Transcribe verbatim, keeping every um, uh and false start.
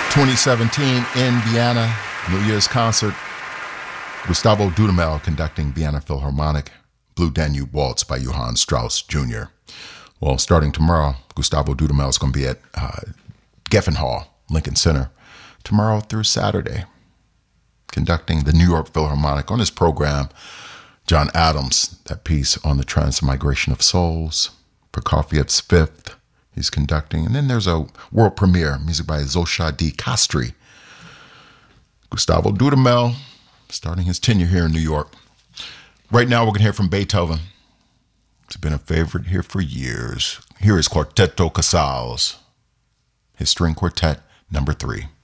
twenty seventeen in Vienna, New Year's concert. Gustavo Dudamel conducting Vienna Philharmonic, Blue Danube Waltz by Johann Strauss Junior Well, starting tomorrow, Gustavo Dudamel is going to be at uh, Geffen Hall, Lincoln Center, tomorrow through Saturday, conducting the New York Philharmonic. On his program, John Adams, that piece on the Transmigration of Souls, Prokofiev's Fifth, he's conducting. And then there's a world premiere, music by Zosha Di Castri. Gustavo Dudamel, starting his tenure here in New York. Right now, we're going to hear from Beethoven. It's been a favorite here for years. Here is Quartetto Casals, his string quartet number three.